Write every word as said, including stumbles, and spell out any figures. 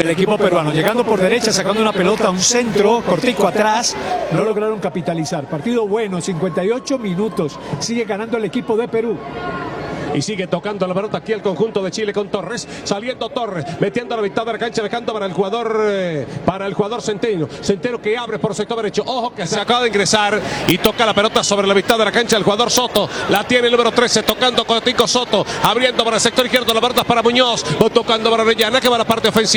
el equipo peruano, llegando por derecha, sacando una pelota, un centro, cortico atrás, no lograron capitalizar. Partido bueno, cincuenta y ocho minutos, sigue ganando el equipo de Perú. Y sigue tocando la pelota aquí el conjunto de Chile con Torres, saliendo Torres, metiendo la mitad de la cancha, dejando para el jugador eh, para el jugador Centeno, Centeno que abre por sector derecho, ojo que se acaba de ingresar y toca la pelota sobre la mitad de la cancha el jugador Soto, la tiene el número trece, tocando con Tico Soto, abriendo para el sector izquierdo, la pelota para Muñoz, tocando para Orellana que va a la parte ofensiva.